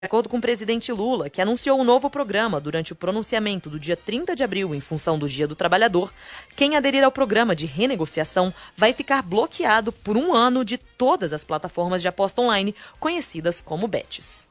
De acordo com o presidente Lula, que anunciou um novo programa durante o pronunciamento do dia 30 de abril em função do Dia do Trabalhador, quem aderir ao programa de renegociação vai ficar bloqueado por 1 ano de todas as plataformas de aposta online conhecidas como bets.